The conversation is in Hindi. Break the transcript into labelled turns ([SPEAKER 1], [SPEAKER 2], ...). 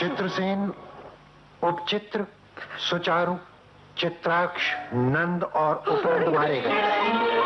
[SPEAKER 1] चित्रसेन, उपचित्र, सुचारू, चित्राक्ष, नंद और उपनंद मारे गए।